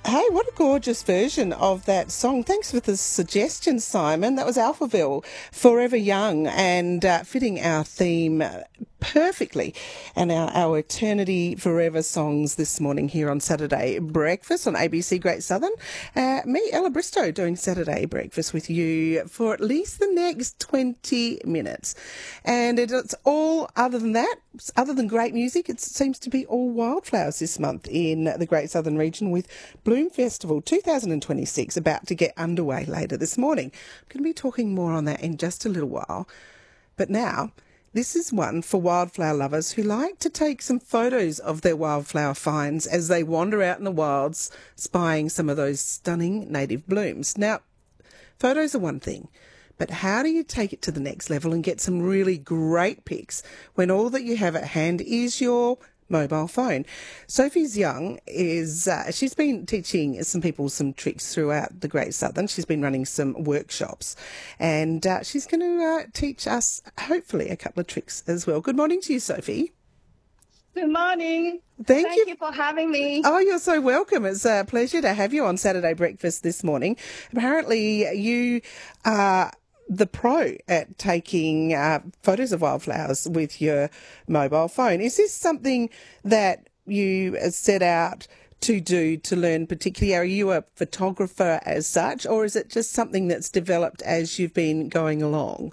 Hey, what a gorgeous version of that song. Thanks for the suggestion, Simon. That was Alphaville, Forever Young, and fitting our theme perfectly, and our Eternity Forever songs this morning here on Saturday Breakfast on ABC Great Southern. Me, Ella Bristow, doing Saturday Breakfast with you for at least the next 20 minutes. And it's all other than that, other tthan great music, it seems to be all wildflowers this month in the Great Southern region, with Bloom Festival 2026 about to get underway later this morning. I'm going to be talking more on that in just a little while. But now, this is one for wildflower lovers who like to take some photos of their wildflower finds as they wander out in the wilds, spying some of those stunning native blooms. Now, photos are one thing, but how do you take it to the next level and get some really great pics when all that you have at hand is your mobile phone? Sophie's Young she's been teaching some people some tricks throughout the Great Southern. She's been running some workshops, and she's going to teach us hopefully a couple of tricks as well. Good morning to you, Sophie. Good morning. Thank you for having me. Oh, you're so welcome. It's a pleasure to have you on Saturday Breakfast this morning. Apparently you are the pro at taking photos of wildflowers with your mobile phone. Is this something that you set out to do to learn particularly? Are you a photographer as such, or is it just something that's developed as you've been going along?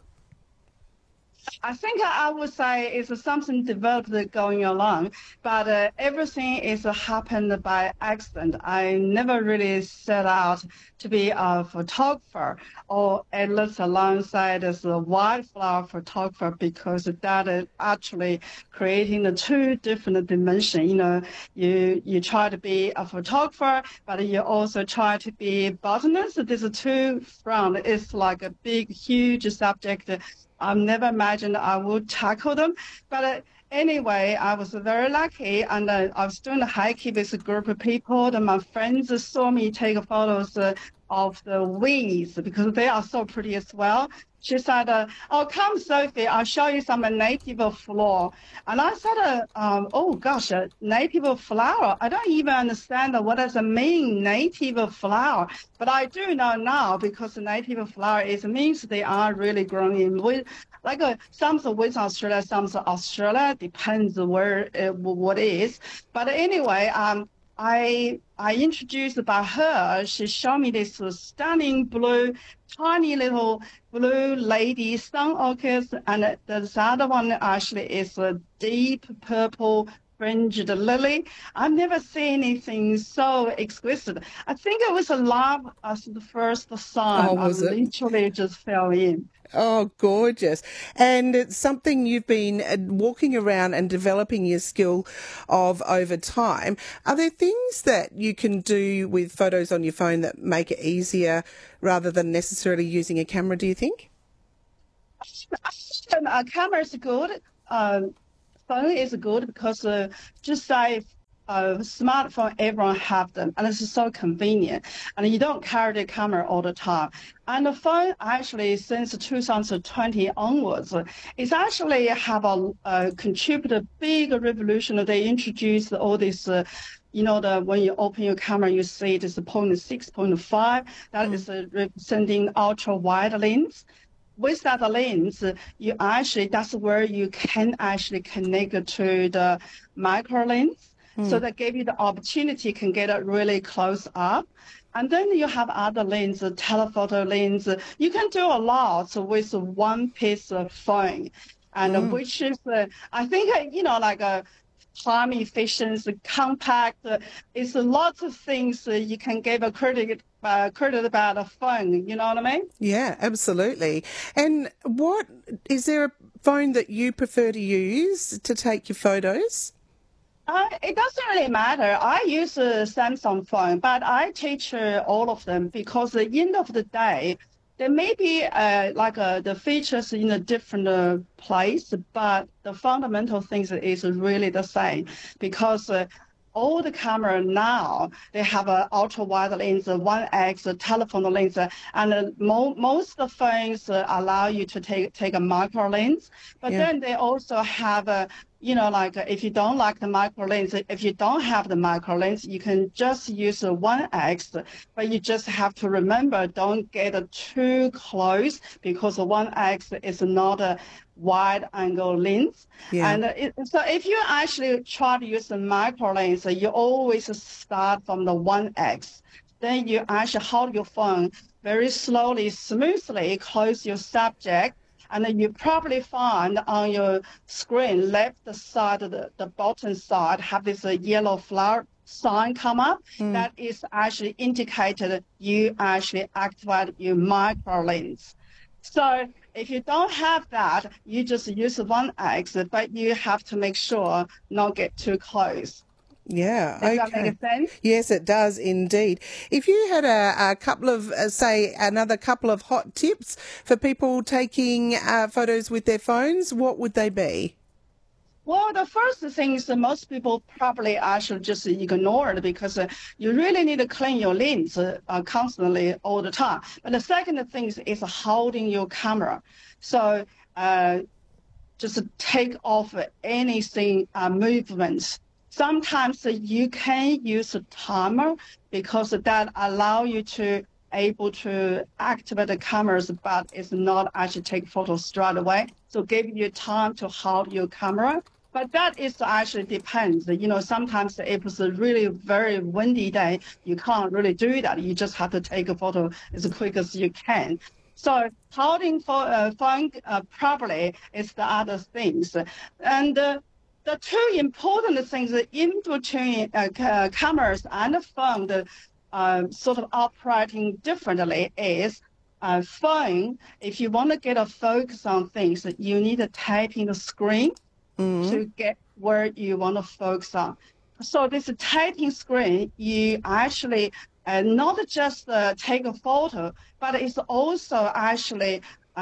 I think I would say it's something developed going along, but everything is happened by accident. I never really set out to be a photographer, or at least alongside as a wildflower photographer, because that is actually creating the two different dimensions. You know, you try to be a photographer, but you also try to be a botanist. These two fronts. It's like a big, huge subject. I've never imagined I would tackle them. But anyway, I was very lucky, and I was doing hiking with a group of people, and my friends saw me take photos of the weeds because they are so pretty as well. She said, oh, come, Sophie, I'll show you some native flower. And I said, oh, gosh, native flower? I don't even understand what does it mean, native flower. But I do know now, because native flower means they are really grown in with, like some are with Australia, some are Australia, depends where what is. But anyway, I introduced by her. She showed me this stunning blue, tiny little blue lady sun orchids, and the other one actually is a deep purple fringed lily. I've never seen anything so exquisite. I think it was a love as the first sign. Oh, was it? Literally just fell in. Oh, gorgeous. And it's something you've been walking around and developing your skill of over time. Are there things that you can do with photos on your phone that make it easier rather than necessarily using a camera, do you think? A camera is good. Phone is good because just say smartphone, everyone have them, and it's so convenient. And you don't carry the camera all the time. And the phone actually, since 2020 onwards, it's actually have contributed a big revolution. They introduced all this. When you open your camera, you see it is 0.6, 0.5. That is representing ultra wide lens. With that lens, that's where you can actually connect to the micro lens. So that gave you the opportunity can get it really close up. And then you have other lenses, telephoto lens. You can do a lot with one piece of phone, and which is, I think, like a time efficient, compact. It's a lot of things you can give a credit about a phone. You know what I mean? Yeah, absolutely. And is there a phone that you prefer to use to take your photos? It doesn't really matter. I use a Samsung phone, but I teach all of them because at the end of the day, there may be the features in a different place, but the fundamental things is really the same because all the camera now, they have an ultra-wide lens, 1x, a telephone lens, and most of the phones allow you to take a macro lens. But then they also have like if you don't like the micro lens, if you don't have the micro lens, you can just use a 1x, but you just have to remember, don't get too close because the 1x is not a wide angle lens. Yeah. And so if you actually try to use the micro lens, you always start from the 1x. Then you actually hold your phone very slowly, smoothly, close your subject, and then you probably find on your screen, left side, the bottom side, have this yellow flower sign come up. That is actually indicated you actually activate your micro lens. So if you don't have that, you just use 1x, but you have to make sure not get too close. Yeah, Does that make sense? Yes, it does indeed. If you had a couple of, another couple of hot tips for people taking photos with their phones, what would they be? Well, the first thing is that most people probably actually just ignore it because you really need to clean your lens constantly all the time. But the second thing is holding your camera. So just take off anything movements. Sometimes you can use a timer because that allow you to able to activate the cameras, but it's not actually take photos straight away. So give you time to hold your camera. But that is actually depends. Sometimes if it's a really very windy day, you can't really do that. You just have to take a photo as quick as you can. So holding phone properly is the other things. And the two important things in between cameras and the phone, sort of operating differently is phone. If you want to get a focus on things, you need to type in the screen to get where you want to focus on. So this typing screen, you actually not just take a photo, but it's also actually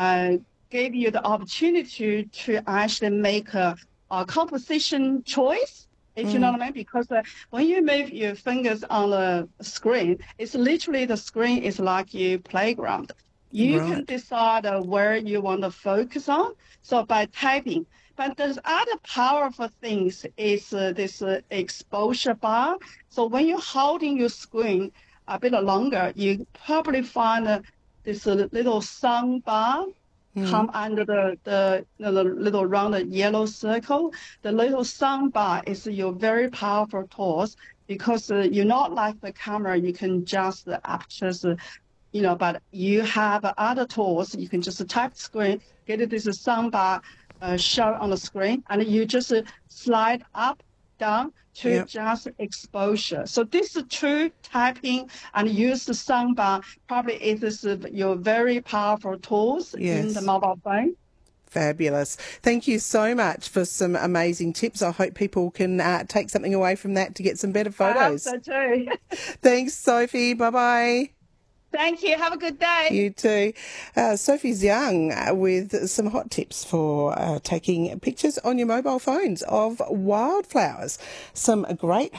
give you the opportunity to actually make a composition choice, if you know what I mean, because when you move your fingers on the screen, it's literally the screen is like your playground. You can decide where you want to focus on. So by typing. But there's other powerful things is this exposure bar. So when you're holding your screen a bit longer, you probably find this little sun bar come under the little round yellow circle. The little sun bar is your very powerful tools because you're not like the camera, you can just access, but you have other tools. You can just type screen, get this sun bar show on the screen, and you just slide up, down to just exposure. So this two typing and use the soundbar probably is your very powerful tools in the mobile phone. Fabulous. Thank you so much for some amazing tips. I hope people can take something away from that to get some better photos. I hope so too. Thanks, Sophie. Bye-bye. Thank you. Have a good day. You too. Sophie Zhang with some hot tips for taking pictures on your mobile phones of wildflowers. Some great